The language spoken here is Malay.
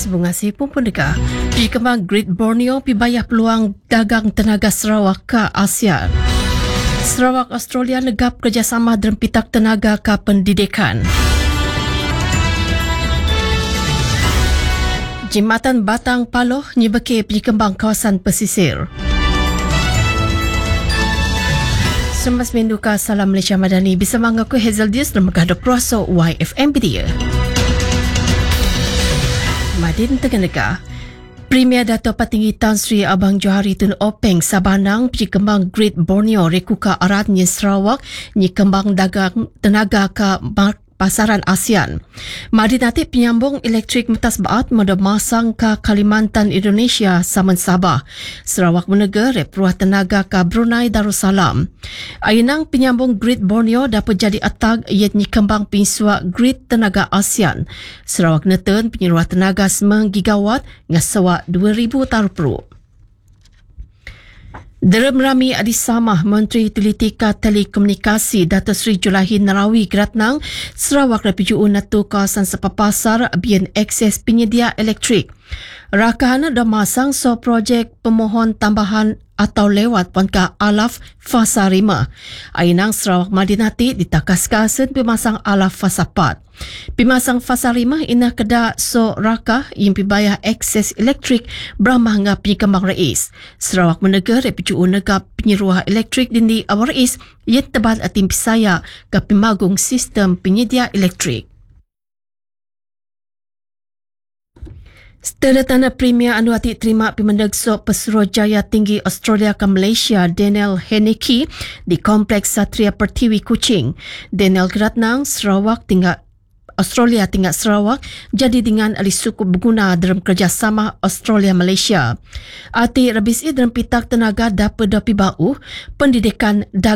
Bunga Sipung Pendekar. Di Kembang Great Borneo, pibayah peluang dagang tenaga Sarawak ke ASEAN. Sarawak Australia negap kerjasama dalam pitak tenaga ke pendidikan. Jimatan Batang Paloh nyebekir penyekembang kawasan pesisir. Semas Menduka Salam Malaysia Madani bersama aku Hazel Dias dalam menghadap kuasa YFM Media. Madin Terengganu. Premier Dato' Patinggi Tan Sri Abang Johari Tun Openg Sabanang penyekembang Great Borneo rekuka aratnya Sarawak nyekembang dagang tenaga ke pasaran ASEAN. Madi nanti penyambung elektrik metas baat mada masang ke Kalimantan Indonesia saman Sabah. Sarawak menega repruah tenaga ke Brunei Darussalam. Ainang penyambung Great Borneo dapat jadi atag ianya kembang pinsua Great Tenaga ASEAN. Sarawak neten penyeruah tenaga 9 gigawatt ngasawa 2,000 tarupru. Derem Rami Adisamah Menteri Teletika Telekomunikasi Dato' Sri Julahi Narawi Geratnang Sarawak Rapiju Natu kawasan sepapasar bian akses penyedia elektrik. Rakahan dah masang projek pemohon tambahan atau lewat pangka alaf fasa 5. Ainang Sarawak Madinati ditakaskasen pemasang alaf fasa 4. Pemasang fasa 5 inah keda rakah yang pibayah akses elektrik beramah ngah penyekembang rais. Sarawak menegar repiju negap penyeruah elektrik dindi awal rais yang tebat atim pisaya ke pemagung sistem penyedia elektrik. Setelah Premier Anuati terima Pemendegso Pesuruhjaya Tinggi Australia ke Malaysia Daniel Heneke di Kompleks Satria Pertiwi Kuching. Daniel Geratnang Australia tinggal Sarawak jadi dengan ahli suku berguna dalam kerjasama Australia-Malaysia. Arti rabis dalam pitak tenaga dapat dapi bau pendidikan